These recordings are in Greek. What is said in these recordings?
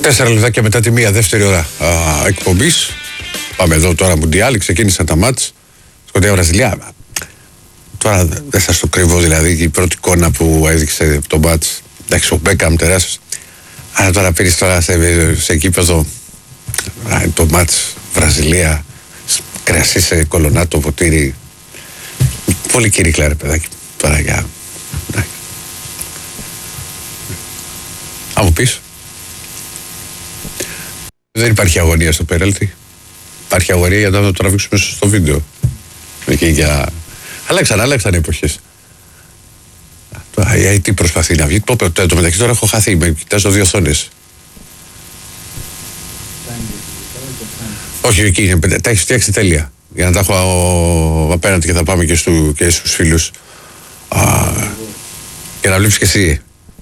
4 λεπτάκια μετά τη μία δεύτερη ώρα εκπομπής. Πάμε εδώ τώρα Μουντιάλ, ξεκίνησαν τα μάτς. Σκοτία Βραζιλία. Τώρα δεν σας το κρύβω, δηλαδή η πρώτη εικόνα που έδειξε το μάτς. Εντάξει, ο Μπέκαμ τεράστιος. Αλλά τώρα πήρες τώρα σε γήπεδο το μάτς Βραζιλία, κρασί σε κολονάτο ποτήρι. Πολύ κηρύκλα ρε παιδάκι. Τώρα για... Αν μου πεις. Δεν υπάρχει αγωνία στο πέναλτι. Υπάρχει αγωνία για να το τραβήξουμε στο βίντεο. Εκεί για... Αλλάξαν εποχές. Τι προσπαθεί να βγει. Το μεταξύ τώρα έχω χαθεί. Με κοιτάζω δύο οθόνες. Όχι, εκεί είναι. Τα έχεις φτιάξει τέλεια. Για να τα έχω απέναντι και θα πάμε και στους φίλους. Για να βλέπεις και εσύ.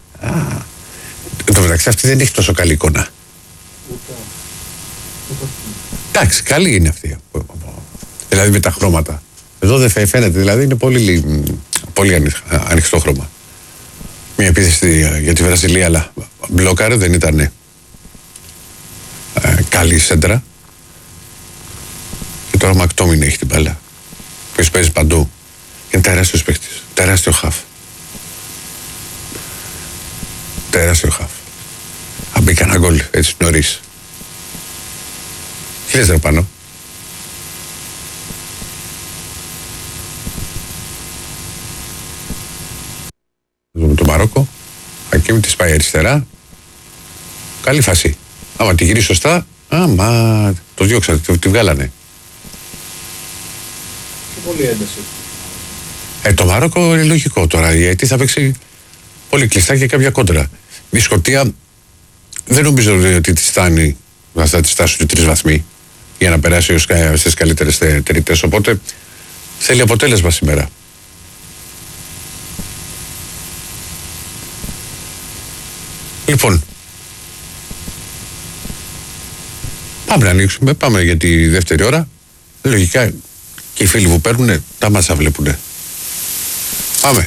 Το μεταξύ αυτή δεν έχει τόσο καλή εικόνα. Εντάξει, καλή είναι αυτή. Δηλαδή με τα χρώματα. Εδώ δεν φαίνεται, δηλαδή είναι πολύ ανοιχτό χρώμα. Μια επίθεση για τη Βραζιλία, αλλά μπλόκαρε, δεν ήταν καλή σέντρα. Και τώρα ο Μακτόμιν έχει την μπάλα. Ποιος παίζει παντού. Είναι τεράστιος παίκτης, τεράστιο χαφ. Τεράστιο χαφ. Αν μπει κανένα γκολ έτσι νωρίς. Τι λες ρε πάνω. Το Μαρόκο. Ακίμη της πάει αριστερά. Καλή φάση. Άμα τη γυρίσει σωστά. Άμα το διώξατε, τη βγάλανε. Και πολύ ένταση. Το Μαρόκο είναι λογικό τώρα. Γιατί θα παίξει πολύ κλειστά και κάποια κόντρα. Η Σκωτία δεν νομίζω ότι τη φτάνει. Θα τη φτάσουν 3 βαθμοί για να περάσει στις καλύτερες τρίτες. Οπότε θέλει αποτέλεσμα σήμερα. Λοιπόν, πάμε να ανοίξουμε, πάμε για τη δεύτερη ώρα. Λογικά και οι φίλοι που παίρνουν τα μάτσα βλέπουνε. Πάμε.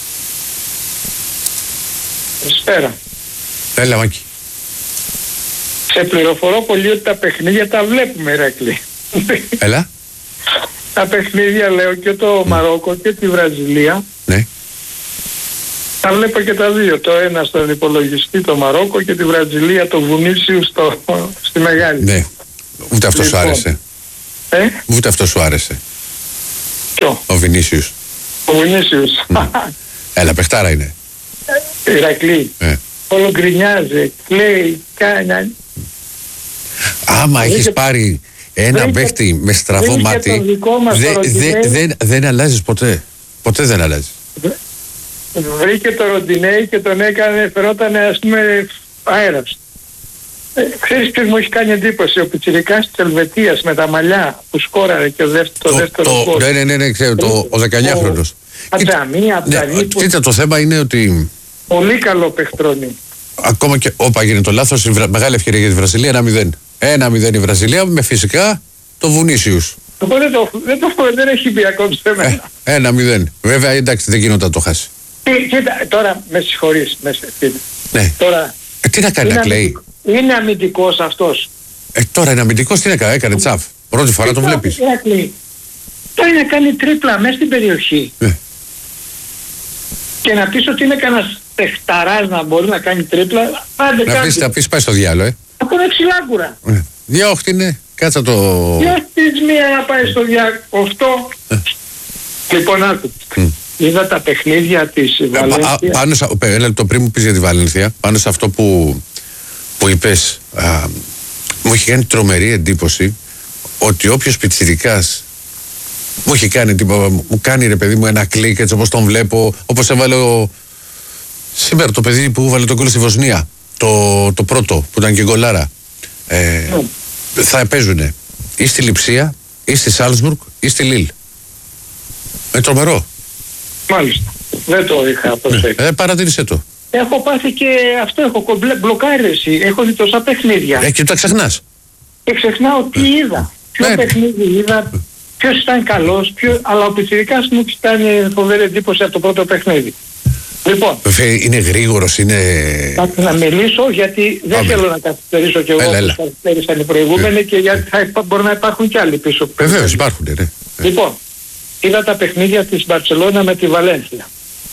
Καλησπέρα. Έλα Μάκη. Σε πληροφορώ πολύ ότι τα παιχνίδια τα βλέπουμε, Ηρακλή. Έλα. Τα παιχνίδια λέω και το Μαρόκο και τη Βραζιλία. Ναι. Τα βλέπω και τα δύο. Το ένα στον υπολογιστή το Μαρόκο και τη Βραζιλία το Βουνίσιου στη Μεγάλη. Ναι. Ούτε αυτό σου άρεσε. Ούτε αυτό σου άρεσε. Ποιο? Ο Βινίσιους. Ο Βουνίσιους. Έλα, παιχτάρα είναι. Ηρακλή. Όλο γκρινιάζει, κλαίει, κάνει. Άμα έχεις πάρει ένα παίχτη με στραβό μάτι, δεν αλλάζεις ποτέ. Ποτέ δεν αλλάζεις. Βρήκε το Ροντινέι και τον έκανε, φερότανε ας πούμε αέρας. Ξέρεις ποιος μου έχει κάνει εντύπωση? Ο πιτσιρικάς της Ελβετίας με τα μαλλιά που σκόραρε και το δεύτερο γκολ. Ναι, ξέρω, ο 19χρονος. Κοίτα, το θέμα είναι ότι... Πολύ καλό παιχτρόνι. Ακόμα και όπα γίνει το λάθος, μεγάλη ευκαιρία για τη Βραζιλία, 1-0 η Βραζιλία με φυσικά το Βουνίσιους. Δεν έχει μπει ακόμη σε μένα. 1-0. Βέβαια εντάξει δεν γινόταν το χάσει. Κοίτα, τώρα με συγχωρείς. Ναι. Τώρα, τι να κάνει, να κλαίει. Είναι αμυντικός αυτός. Τώρα είναι αμυντικός, τι έκανε τσαφ. Πρώτη φορά το βλέπεις. Τώρα να κάνει τρίπλα μέσα στην περιοχή. Και να πεις ότι είναι κανένας παιχταράς να μπορεί να κάνει τρίπλα. Να πεις πάει στο διάλο, Από ένα ξυλάκουρα. Διώχτη είναι, κάτσα το... Διώχτης μία να πάει στο διάκοφτό. Λοιπόν, άκου. Είδα τα παιχνίδια της Βαλένθια. Ένα λεπτό πριν μου πεις για τη Βαλένθια, πάνω σε αυτό που είπες, μου έχει κάνει τρομερή εντύπωση ότι όποιος πιτσιρικάς μου έχει κάνει, μου κάνει ρε παιδί μου ένα κλικ έτσι όπως τον βλέπω, όπως έβαλε σήμερα το παιδί που έβαλε τον γκολ στη Βοσνία, το πρώτο που ήταν και γκολάρα. Θα παίζουνε ή στη Λειψία ή στη Σάλτσμπουργκ ή στη Λίλ. Τρομερό. Μάλιστα. Δεν το είχα προσέξει. Παρατήρησε το. Έχω πάθει και αυτό, έχω μπλοκάρεση. Έχω δει τόσα παιχνίδια. Και τα ξεχνάς. Και ξεχνάω τι είδα. Ποιο παιχνίδι είδα, ποιος ήταν καλός, αλλά ο πιτσιρικάς μου ήταν φοβερή εντύπωση από το πρώτο παιχνίδι. Λοιπόν, είναι γρήγορος, είναι... να μιλήσω γιατί δεν θέλω να καθυστερήσω κι εγώ όπως καθυστέρησαν οι προηγούμενοι και γιατί μπορεί να υπάρχουν κι άλλοι πίσω. Βεβαίως υπάρχουν, ναι. Λοιπόν, είδα τα παιχνίδια της Μπαρσελόνα με τη Βαλένθια.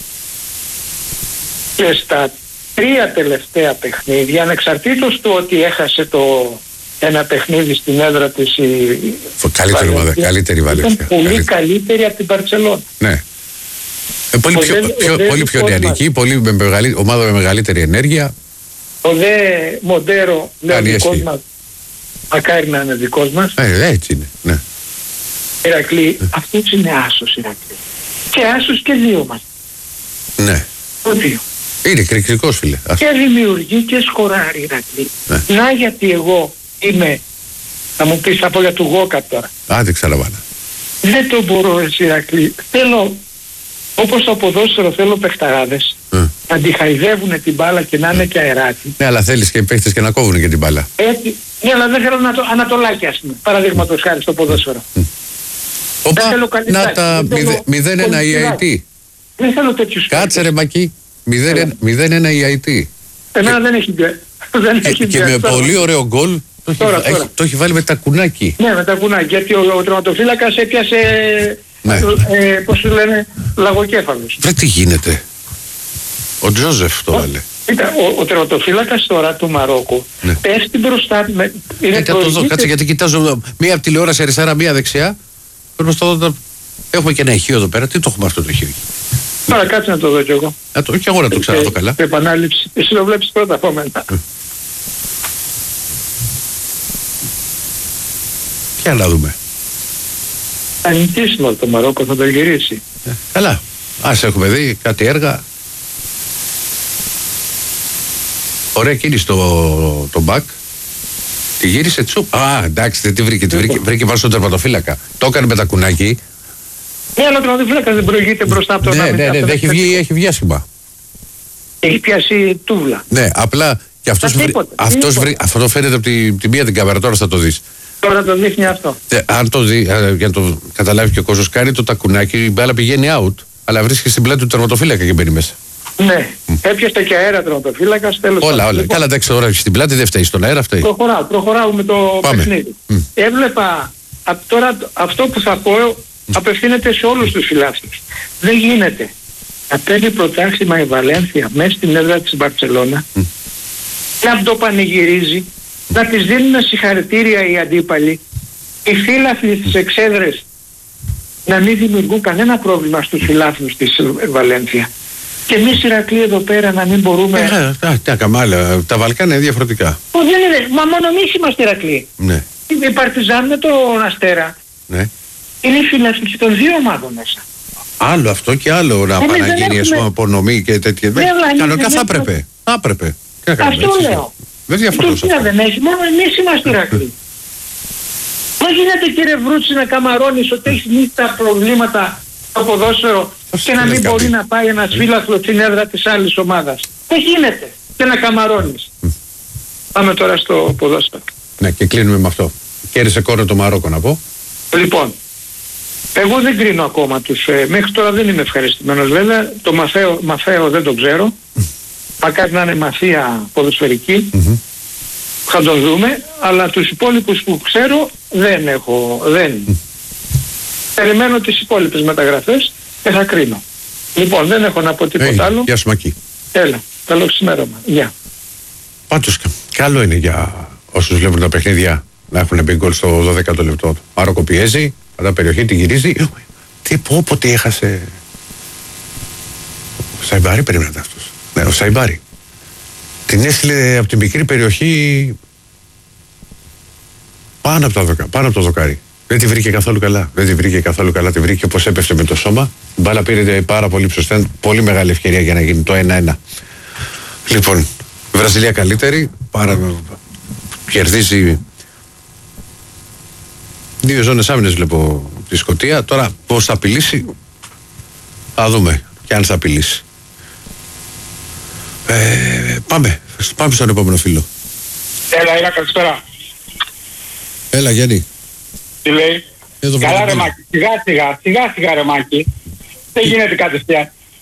Και στα 3 τελευταία παιχνίδια, ανεξαρτήτως του ότι έχασε ένα παιχνίδι στην έδρα της καλύτερη Βαλένθια. Ήταν πολύ καλύτερη από την Μπαρσελόνα. Ναι. Πολύ πιο νεανική, ομάδα με μεγαλύτερη ενέργεια. Ο δε Μοντέρο λέει δικός μας, μακάρι να είναι δικός μας. Έτσι είναι, ναι. Ηρακλή, αυτός είναι άσος Ηρακλή. Και άσος και δύο μας. Ναι. Το δύο. Είναι κρυκτικός, φίλε. Και δημιουργεί και σκοράρει Ηρακλή. Ναι. Να γιατί εγώ είμαι, θα μου πεις από για του Γόκα τώρα. Άντε ξαναβάλα. Δεν το μπορώ εσύ Ηρακλή. Θέλω, όπως το ποδόσφαιρο θέλω παιχταράδες. Να τη χαϊδεύουν την μπάλα και να είναι και αεράτη. Ναι, αλλά θέλεις και παίχτες και να κόβουν και την μπάλα. Έτσι. Ναι, αλλά δεν θέλω ανατολάκια, ας πούμε. Παραδείγματος χάρη στο ποδόσφαιρο. Όπα, να τα 0-1 η ΑΕΤ. Δεν θέλω τέτοιους. Κάτσε ρε Μακί. 0-1 η ΑΕΤ. Εμένα δεν έχει μπει. Και με πολύ ωραίο γκολ το έχει βάλει με τα κουνάκι. Ναι, με τα κουνάκι. Γιατί ο τερματοφύλακας έπιασε, πώς σου λένε, λαγοκέφαλος. Βρε τι γίνεται. Ο Τζόζεφ το βάλε. Ο τερματοφύλακας τώρα του Μαρόκου πέφτει μπροστά. Κάτσε γιατί κοιτάζω μία από τηλεόραση αριστερά, μία δεξιά. Πρέπει να το δω. Έχουμε και ένα ηχείο εδώ πέρα. Τι το έχουμε αυτό το ηχείο. Τώρα κάτσε να το δω κι εγώ. Και εγώ να το ξαναδώ καλά. Επανάληψη. Εσύ το βλέπεις πρώτα από μένα. Για να δούμε. Θα νικήσει το Μαρόκο, θα το γυρίσει. Καλά. Ας έχουμε δει κάτι έργα. Ωραία κίνηση το μπακ. Τη γύρισε τσουπ. Α, εντάξει, δεν τη βρήκε. Βρήκε πάνω στον τερματοφύλακα. Το έκανε με τα κουνάκι. Ναι, αλλά ο τερματοφύλακας δεν προηγείται μπροστά από τον άμυνα. Ναι, έχει βγει άσχημα. Έχει πιάσει τούβλα. Ναι, απλά και αυτό φαίνεται από τη μία την κάμερα. Τώρα θα το δεις. Τώρα το δείχνει αυτό. Αν το δει, για να το καταλάβει και ο κόσμος, κάνει το τακουνάκι, η μπάλα πηγαίνει out, αλλά βρίσκεται στην πλάτη του τερματοφύλακα και μπαίνει μέσα. Ναι, έπιασε και αέρα τερματοφύλακας, τέλος. Όλα. Καλά, εντάξει, τώρα στην πλάτη δεν φταίει, στον αέρα φταίει. Προχωράω με το παιχνίδι. Έβλεπα τώρα αυτό που θα πω απευθύνεται σε όλους τους φιλάθλους. Δεν γίνεται να παίρνει πρωτάθλημα η Βαλένθια μέσα στην έδρα της Μπαρσελόνα, να το πανηγυρίζει, να της δίνουν συγχαρητήρια οι αντίπαλοι, οι φίλαθλοι στις εξέδρες να μην δημιουργούν κανένα πρόβλημα στους φιλάθλους της Βαλένθια. Και εμείς Ηρακλή εδώ πέρα να μην μπορούμε... Τα Βαλκάνια είναι διαφορετικά. Δεν είναι, μα μόνο εμείς είμαστε Ηρακλή. Ναι. Η Παρτιζάν με τον Αστέρα. Ναι. Είναι οι φιλάθλοι των δύο ομάδων μέσα. Άλλο αυτό και άλλο να παραγίνει απονομή και τέτοια. Κανονικά θα έπρεπε. Αυτό λέω. Δεν διαφορετικά. Δεν έχει, μόνο εμείς είμαστε Ηρακλή. Δεν γίνεται κύριε Βρούτση να καμαρώνεις ότι έχεις λύσει τα προβλήματα στο ποδόσφαιρο και να μην μπορεί να πάει ένας φίλαθλος στην έδρα της άλλης ομάδας. Δεν γίνεται και να καμαρώνεις. Πάμε τώρα στο ποδόσφαιρο. Ναι, και κλείνουμε με αυτό. Κέρδισε κόρνο το Μαρόκο να πω. Λοιπόν, εγώ δεν κρίνω ακόμα τους, μέχρι τώρα δεν είμαι ευχαριστημένος βέβαια, το Μαθαίο δεν το ξέρω, μακάρι να είναι μαθία ποδοσφαιρική, θα το δούμε, αλλά τους υπόλοιπους που ξέρω δεν. Περιμένω τις υπόλοιπες μεταγραφές και θα κρίνω. Λοιπόν, δεν έχω να πω τίποτα άλλο. Γεια σου Μακή. Έλα, καλό ξημέρωμα. Γεια. Πάντως, καλό είναι για όσους βλέπουν τα παιχνίδια να έχουν μπει γκολ στο 12ο λεπτό. Μάροκο πιέζει, κατά περιοχή την γυρίζει. Όποτε έχασε. Ο Σαϊμπάρη περίμενε αυτός. Ναι, ο Σαϊμπάρη. Την έστειλε από την μικρή περιοχή πάνω από το δοκάρι. Δεν τη βρήκε καθόλου καλά. Τη βρήκε όπως έπεφτε με το σώμα. Η μπάλα πήρε πάρα πολύ ψωστά. Πολύ μεγάλη ευκαιρία για να γίνει το 1-1. Λοιπόν, η Βραζιλία καλύτερη. Κερδίζει 2 ζώνες άμυνες βλέπω τη Σκωτία. Τώρα πώς θα απειλήσει, θα δούμε και αν θα απειλήσει. Πάμε στον επόμενο φίλο. Έλα, καλησπέρα. Έλα Γιάννη. Τι λέει? Καλά ρε Μάκη, σιγά ρε Μάκη. Δεν γίνεται κατευθείαν.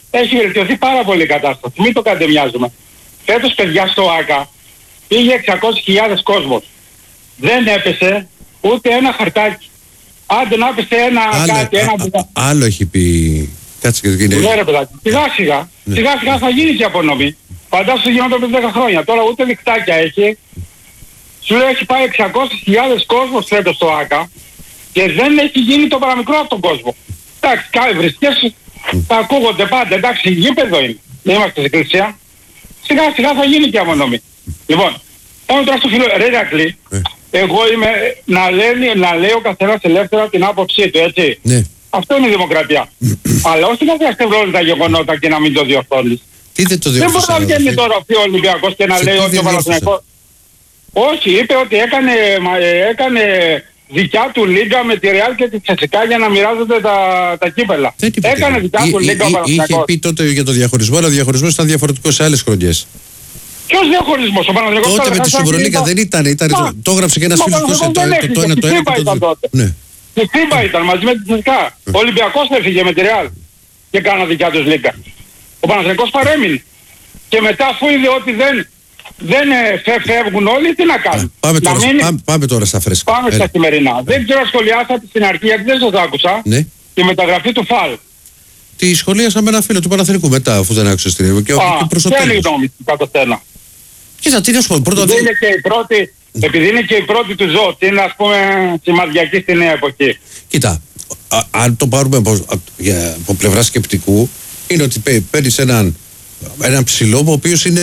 έχει βελτιωθεί πάρα πολύ η κατάσταση. Μην το κατεμοιάζουμε. Φέτος, παιδιά, στο ΆΚΑ πήγε 600.000 κόσμος. Δεν έπεσε ούτε ένα χαρτάκι. Άντε να έπεσε άλλο έχει πει. Κάτσε και γίνει. Ναι, ρε παιδάκι. Σιγά σιγά θα γίνει και απονομή. Φαντάσου γινόταν πριν 10 χρόνια. Τώρα ούτε δικτάκια έχει. Σου λέει έχει πάει 600.000 κόσμος φέτος στο ΆΚΑ και δεν έχει γίνει το παραμικρό από τον κόσμο. Εντάξει, κάθε βρισκές τα ακούγονται πάντα. Εντάξει, γήπεδο είναι. Δεν είμαστε στην εκκλησία. Σιγά σιγά θα γίνει και απονομή. Λοιπόν, πάμε τώρα στο φίλο Ρέρακλη. Εγώ είμαι να λέει ο καθένας ελεύθερα την άποψή του, έτσι. Ναι. Αυτό είναι η δημοκρατία. Αλλά όχι να διαστευρώνει τα γεγονότα και να μην το διορθώνεις. Τι δεν το δεν μπορεί να βγαίνει τώρα ο Ολυμπιακός και να λέει ότι ο Παναθηναϊκός. Όχι, είπε ότι έκανε δικιά του λίγα με τη Ρεάλ και τη Τσεσικά για να μοιράζονται τα κύπελα. Έκανε δικιά του λίγα ο Παναθηναϊκός. Είχε πει τότε για το διαχωρισμό, αλλά ο διαχωρισμός ήταν διαφορετικός σε άλλες χρονιές. Ποιος διαχωρισμός, ο Παναθηναϊκός? Τότε με τη Σουβρολίγκα δεν ήταν. Το έγραψε και ένας φίλος του το ένα το ένα. Η FIBA ήταν μαζί με τη Τσεσικά. Ο Ολυμπιακός έφυγε με τη Ρεάλ και κάνα δικιά τους λίγα. Ο Παναθηναϊκός παρέμεινε. Και μετά αφού είδε ότι δεν φεύγουν όλοι, τι να κάνουν. Πάμε τώρα στα φρέσκα. Πάμε στα σημερινά. Δεν ξέρω, σχολιάσατε στην αρχή γιατί δεν σας άκουσα. Ναι. Τη μεταγραφή του ΦΑΛ. Τη σχολίασα με ένα φίλο του Παναθηναϊκού μετά, αφού δεν άκουσα στην αρχή. Ποια είναι η γνώμη του κάτω στένα? Κοίτα, τι να σου πω. Επειδή είναι και η πρώτη του ζώο, είναι ας πούμε σημαδιακή στη νέα εποχή. Κοίτα, αν το πάρουμε από πλευρά σκεπτικού, είναι ότι παίρνεις έναν ψηλό, ο οποίος είναι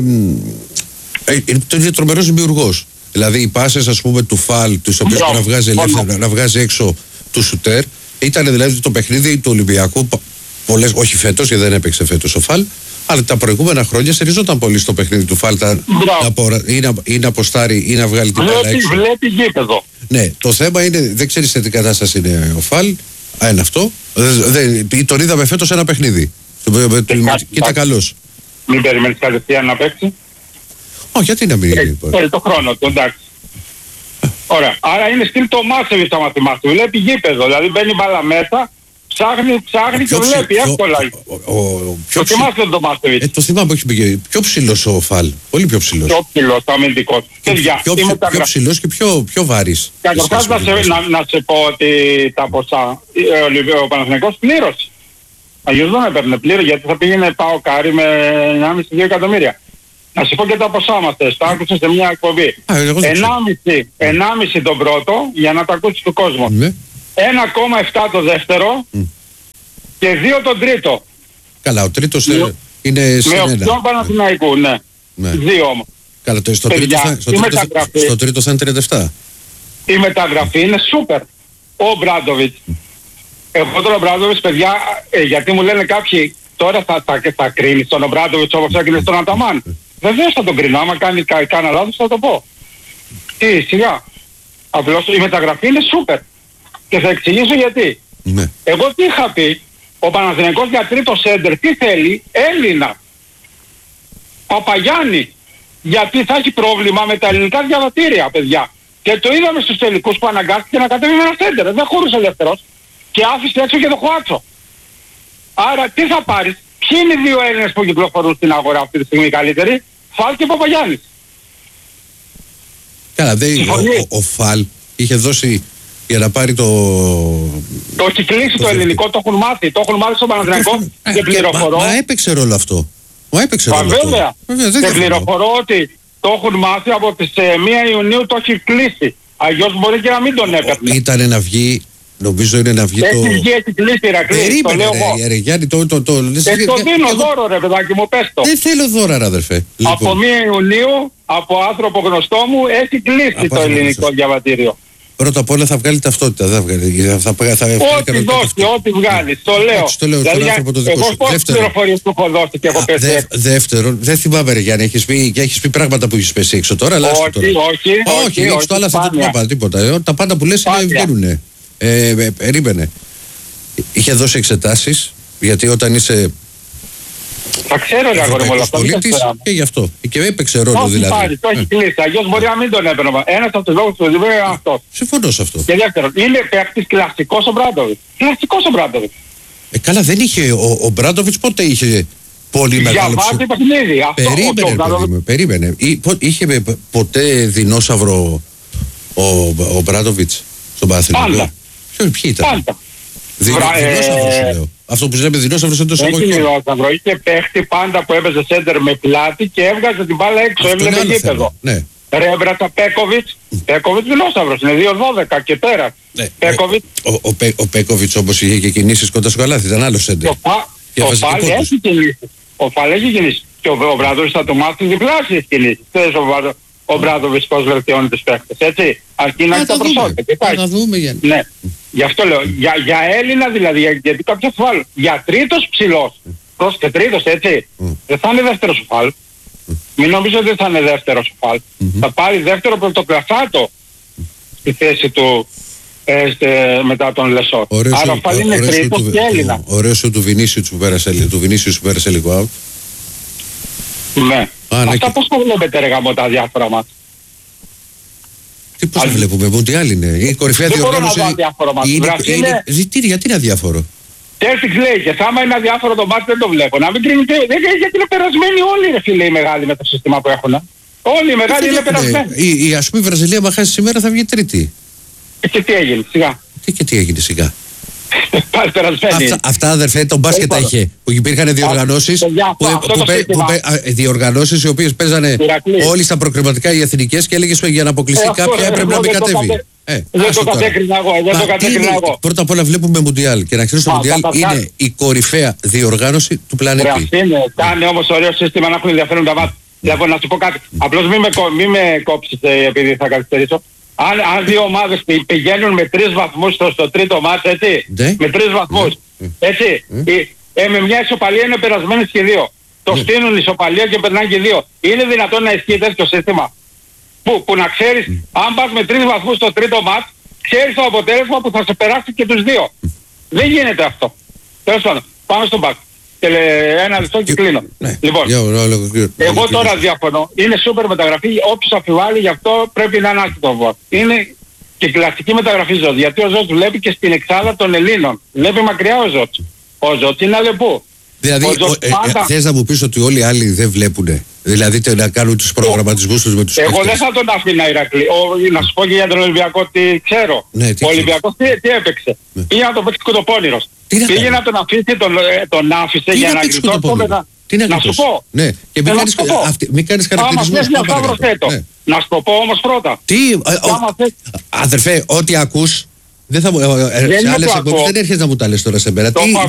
τρομερός δημιουργός. Δηλαδή οι πάσες, ας πούμε, του ΦΑΛ, τους οποίους να βγάζει ελεύθερα, να βγάζει έξω του σουτέρ, ήταν δηλαδή το παιχνίδι του Ολυμπιακού, όχι φέτος, γιατί δεν έπαιξε φέτος ο ΦΑΛ, αλλά τα προηγούμενα χρόνια στηριζόταν πολύ στο παιχνίδι του ΦΑΛ ή να αποστάρει ή να βγάλει την μπάλα έξω. Βλέπει γήπεδο. Ναι, το θέμα είναι, δεν ξέρεις σε τι κατάσταση είναι ο ΦΑΛ, είναι αυτό. Τον είδαμε φέτος ένα παιχνίδι. Και ήταν καλός. Μην περιμένεις κατευθείαν να παίξει. Όχι, γιατί να μην είναι. Θέλει το χρόνο του, εντάξει. Ωραία. Άρα είναι στυλ το Μάσεβιτς άμα θυμάστε. Βλέπει γήπεδο, δηλαδή μπαίνει μπάλα μέσα, ψάχνει και βλέπει εύκολα. Το θυμάστε το Μάσεβιτς? Το θυμάμαι, όχι πήγε. Πιο ψηλός ο ΦΑΛ. Πολύ πιο ψηλός. Πιο ψηλός, αμυντικός. Πιο ψηλός και πιο βάρης. Καταρχάς να σε πω ότι τα ποσά ο Παναθηναϊκός πλήρωσε. Αγιώς δεν έπαιρνε πλήρω γιατί θα πήγαινε πάω κάρι με 1,5-2 εκατομμύρια. Να σου πω και τα ποσά μας, τα άκουσα σε μια εκπομπή. 1,5 τον πρώτο για να τα ακούσει του κόσμου. 1,7 το δεύτερο και 2 τον τρίτο. Καλά, ο τρίτος είναι με οψιόν Παναθηναϊκού, ναι. 2 όμως. Καλά, στο τρίτο θα είναι 37. Η μεταγραφή είναι σούπερ. Ο Μπράντοβιτς. Εγώ τον Ομπράντοβιτς, παιδιά, γιατί μου λένε κάποιοι τώρα θα κρίνεις τον Ομπράντοβιτς όπως έκρινες τον Αταμάν. Βεβαίως θα τον κρίνω, άμα κάνει κανένα λάθος θα το πω. Σιγά. Απλώς η μεταγραφή είναι σούπερ. Και θα εξηγήσω γιατί. Ναι. Εγώ τι είχα πει, ο Παναθηναϊκός για τρίτο σέντερ τι θέλει? Έλληνα. Παπαγιάννη. Γιατί θα έχει πρόβλημα με τα ελληνικά διαβατήρια, παιδιά. Και το είδαμε στους τελικούς που αναγκάστηκε να κατέβει με ένα σέντερ. Δεν χωρούσε ελεύθερος. Και άφησε έξω και το Χουάτσο. Άρα τι θα πάρεις? Ποιοι είναι οι δύο Έλληνες που κυκλοφορούν στην αγορά αυτή τη στιγμή καλύτεροι? ΦΑΛ και Παπαγιάννης. Καλά, ο ΦΑΛ είχε δώσει για να πάρει το... Το έχει κλείσει το ελληνικό, το έχουν μάθει. Το έχουν μάθει στο Παναθηναϊκό και πληροφορώ. Μα έπαιξε ρόλο αυτό. Βέβαια. Και πληροφορώ ότι το έχουν μάθει από τις 1 Ιουνίου το έχει κλείσει. Αλλιώς μπορεί και να μην τον έπαιρνε. Ήταν να βγει... Νομίζω είναι να βγει έχει κλείσει η Ηρακλή, το λέω εγώ. Γιάννη, το δίνω δώρο ρε παιδάκι μου, πες το. Δεν θέλω δώρα ρε αδερφέ. Από 1 Ιουνίου, από άνθρωπο γνωστό μου, έχει κλείσει το ελληνικό διαβατήριο. Πρώτα απ' όλα θα βγάλει ταυτότητα. Ό,τι δώσει, ό,τι βγάλει. Το λέω. Δηλαδή, εγώ πόσες πληροφορίες του έχω δώσει και έχω πέσει έξω. Δεύτερον, δεν θυμάμαι ρε Γιάννη, έχεις πει πράγματα που έχεις πέσει έξω τώρα. Όχι, έχεις το άλλο τίποτα. Τα πάντα που λες βγαίνουνε. Περίμενε. Είχε δώσει εξετάσεις, γιατί όταν είσαι θα ξέρω ρε αγόρι μου όλα αυτά. Και γι' αυτό. Και έπαιξε ρόλο δηλαδή. Το έχει κλείσει. Αλλιώς μπορεί να μην τον έπαιρνε. Ένας από τους λόγους του είναι αυτός. Συμφωνώ σε αυτό. Και δεύτερον, είναι παίκτης κλασικός ο Μπράντοβιτς. Κλασικός ο Μπράντοβιτς. Καλά, δεν είχε. Ο Μπράντοβιτς πότε είχε πολύ μεγάλο Για παιχνίδι. Περίμενε. Είχε ποτέ δεινόσαυρο ο Μπράντοβιτς στον Παναθηναϊκό? Ποιοι ήταν? Πάντα. Δεινόσαυρο σου λέω. Αυτό που λέμε δεινόσαυρο είναι το σαγωγικό. Έχει δεινόσαυρο. Είχε παίχτη πάντα που έπαιζε σέντερ με πλάτη και έβγαζε την μπάλα έξω. Έβλεπε γήπεδο. Ναι. Ρέμπρατα, Πέκοβιτς. Πέκοβιτς δεινόσαυρος. Είναι 2-12 και πέρα. Ναι. Πέκοβιτς. Ο Πέκοβιτς όμως είχε και κινήσεις κοντά στο καλάθι. Ήταν άλλο σέντερ. Ο Φάλ έχει κινήσεις. Ο Φάλ έχει κινήσεις. Και ο Μπράντοβιτς θα το μάθει διπλάσιες κινήσεις. Θες ο Μπράντοβιτς πώς βελτιώνει τους παίχτες. Έτσι. Αρκεί να έχει τα προσώπια. Να δούμε Γιάννη. Ναι. Γι' αυτό λέω. Για Έλληνα δηλαδή. Γιατί κάποιος Φάλ. Για τρίτος ψηλός. Προς και τρίτος έτσι. Δεν θα είναι δεύτερος ο Φάλ. Μην νομίζω ότι θα είναι δεύτερος ο Φάλ. Θα πάρει δεύτερο πρωτοκλασσάτο στη θέση του μετά τον Λεσόρ. Άρα ο Φάλ είναι τρίτος και Έλληνα. Ωραίο σου του Βινίσιους που πέρασε λίγο out. Ναι. Αυτά πώς θα βλέπετε ρε γαμώ τα διάφορα μας? Τι πώς θα βλέπουμε, Μουντιάλ είναι. Η κορυφαία διοργάνωση. Γιατί είναι αδιάφορο? Τέρφιξ λέει και άμα είναι αδιάφορο το μάτι δεν το βλέπω. Να μην κρίνετε, γιατί είναι περασμένοι όλοι ρε φίλε οι μεγάλοι με το σύστημα που έχουν. Όλοι οι μεγάλοι είναι περασμένοι. Ας πούμε η Βραζιλία μα χάσει σήμερα θα βγει τρίτη. Και τι έγινε σιγά? Τι έγινε σιγά? Πάλι περασμένοι. Αυτά αδερφέ τον μπάσκετ είχε. Που υπήρχαν διοργανώσεις οι οποίες παίζανε όλοι στα προκριματικά οι εθνικές και έλεγες για να αποκλειστεί κάποια έπρεπε να μην κατέβει. Δεν το κατέκρινα εγώ. Πρώτα απ' όλα βλέπουμε Μουντιάλ και να ξέρεις το Μουντιάλ είναι η κορυφαία διοργάνωση του πλανήτη. Κάνει όμως ωραίο σύστημα να έχουν ενδιαφέρον τα μάτια. Λοιπόν, να σου πω κάτι. Απλώς μην με κόψεις επειδή θα καθυστερήσω. Αν δύο ομάδες πηγαίνουν με 3 βαθμούς στο τρίτο μάτς, έτσι, με 3 βαθμούς, έτσι, με μια ισοπαλία είναι περασμένες και δύο. Το στείλουν ισοπαλία και περνάνε και δύο. Είναι δυνατόν να ισχύει τέτοιο σύστημα? Που να ξέρεις, αν πας με 3 βαθμούς στο τρίτο μάτς, ξέρεις το αποτέλεσμα που θα σε περάσει και τους δύο. Δεν γίνεται αυτό. Τέλος πάντων, πάμε στον μπακ. Ένα λεπτό και κλείνω. Λοιπόν, εγώ τώρα διαφωνώ. Είναι σούπερ μεταγραφή. Όποιος αφιβάλλει γι' αυτό πρέπει να είναι άκητο. Είναι και κλασική μεταγραφή Ζωτ. Γιατί ο Ζωτ βλέπει και στην εξάδα των Ελλήνων. Βλέπει μακριά ο Ζωτ. Ο Ζωτ είναι αλεπού. Δηλαδή, θες να μου πεις ότι όλοι οι άλλοι δεν βλέπουνε? Δηλαδή να κάνουν τους προγραμματισμούς τους με τους παίκτες? Εγώ δεν θα τον άφηνα Ηρακλή. Να σου πω και για τον Ολυμπιακό τι ξέρω. Ο Ολυμπιακός τι έπαιξε? Πήγε να τον παίξει κουτοπώνηρος. Πήγε να τον αφήσει, τον άφησε για να γλιτώσει μετά. Να σου πω. Ναι, και μην κάνεις χαρακτηρισμούς. Να σου το πω όμως πρώτα. Αδερφέ, ό,τι ακούς, σε άλλες εκπομπές δεν έρχεσαι να μου τα λες τώρα σε μέρα.